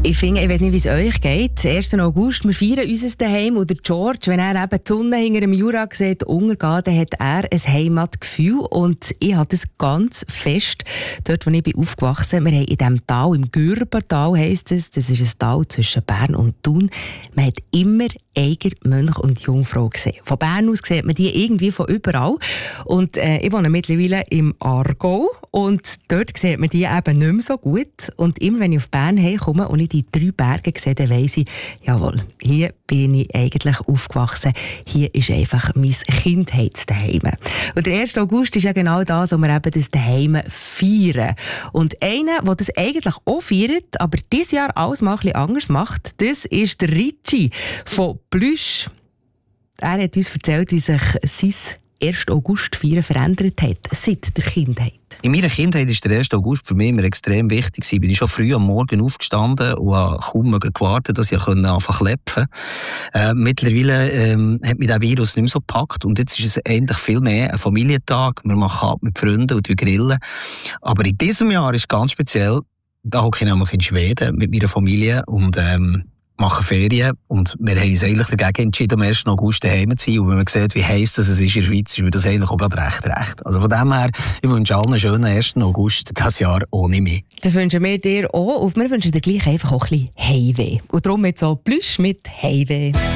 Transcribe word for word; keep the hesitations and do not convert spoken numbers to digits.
Ich finde, ich weiss nicht, wie es euch geht. ersten August, wir feiern unser Daheim und der George, wenn er eben die Sonne hinter dem Jura sieht, untergehen, dann hat er ein Heimatgefühl und ich habe das ganz fest. Dort, wo ich bin aufgewachsen bin, wir haben in diesem Tal, im Gürbental heisst es, das ist ein Tal zwischen Bern und Thun, man hat immer Eiger, Mönch und Jungfrau gesehen. Von Bern aus sieht man die irgendwie von überall. Und äh, ich wohne mittlerweile im Aargau und dort sieht man die eben nicht mehr so gut. Und immer wenn ich auf Bern heimkomme und ich die drei Berge sehe, dann weiss ich, jawohl, hier bin ich eigentlich aufgewachsen. Hier ist einfach mein Kindheitsdaheim. Und der erste August ist ja genau das, wo wir eben das Daheim feiern. Und einer, der das eigentlich auch feiert, aber dieses Jahr alles mal ein bisschen anders macht, das ist der Ricci von Plüsch. Er hat uns erzählt, wie sich sein ersten August feiern verändert hat, seit der Kindheit. In meiner Kindheit war der erste August für mich immer extrem wichtig. Ich bin schon früh am Morgen aufgestanden und habe kaum gewartet, dass ich anfangen konnte. Äh, mittlerweile ähm, hat mich der Virus nicht mehr so gepackt und jetzt ist es eigentlich viel mehr ein Familientag. Wir machen ab mit Freunden und wir grillen. Aber in diesem Jahr ist es ganz speziell, da hocke ich nämlich in Schweden mit meiner Familie und ähm, machen Ferien und wir haben uns eigentlich dagegen entschieden, am ersten August daheim zu sein. Und wenn man sieht, wie heiß das ist in der Schweiz, ist mir das eigentlich auch gerade recht recht. Also von dem her, ich wünsche allen einen schönen ersten August dieses Jahr ohne mich. Das wünschen wir dir auch und wir wünschen dir gleich einfach auch ein bisschen Heimweh. Und darum jetzt so Plüsch mit Heimweh.